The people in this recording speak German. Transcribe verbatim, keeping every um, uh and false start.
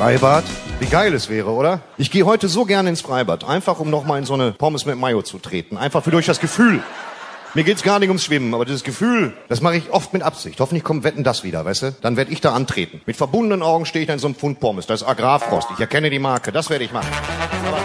Freibad? Wie geil es wäre, oder? Ich gehe heute so gerne ins Freibad, einfach um nochmal in so eine Pommes mit Mayo zu treten. Einfach für durch das Gefühl. Mir geht's gar nicht ums Schwimmen, aber dieses Gefühl, das mache ich oft mit Absicht. Hoffentlich kommt Wetten das wieder, weißt du? Dann werde ich da antreten. Mit verbundenen Augen stehe ich da in so einem Pfund Pommes. Das ist Agrarfrost. Ich erkenne die Marke. Das werde ich machen.